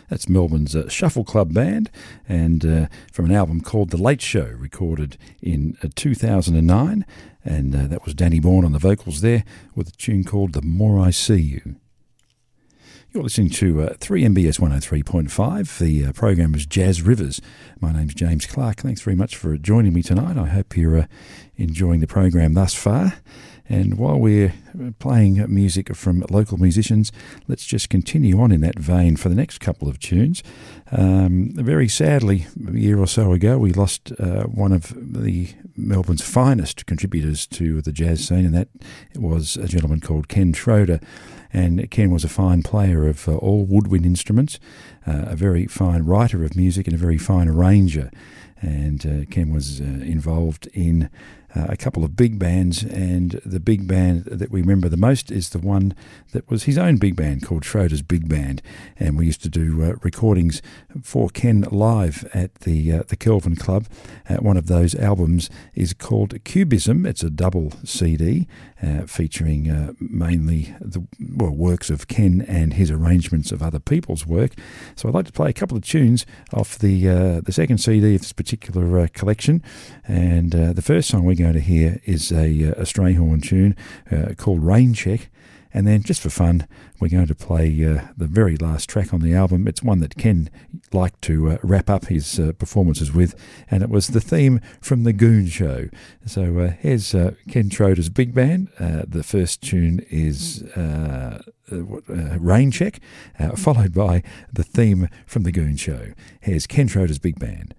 That's Melbourne's Shuffle Club Band, and from an album called The Late Show, recorded in 2009, and that was Danny Bourne on the vocals there, with a tune called The More I See You. You're listening to 3MBS 103.5. The program is Jazz Rivers. My name's James Clark. Thanks very much for joining me tonight. I hope you're enjoying the program thus far. And while we're playing music from local musicians, let's just continue on in that vein for the next couple of tunes. Very sadly, a year or so ago, we lost one of Melbourne's finest contributors to the jazz scene, and that was a gentleman called Ken Schroeder. And Ken was a fine player of all woodwind instruments, a very fine writer of music, and a very fine arranger. And Ken was involved in a couple of big bands, and the big band that we remember the most is the one that was his own big band called Schroeder's Big Band, and we used to do recordings for Ken live at the Kelvin Club. One of those albums is called Cubism. It's a double CD featuring mainly the works of Ken and his arrangements of other people's work. So I'd like to play a couple of tunes off the second CD of this particular collection, and the first song we're going to hear is a Strayhorn tune called Rain Check, and then just for fun we're going to play the very last track on the album. It's one that Ken liked to wrap up his performances with, and it was the theme from The Goon Show. So here's Ken Schroeder's Big Band. The first tune is Rain Check, followed by the theme from The Goon Show. Here's Ken Schroeder's Big Band.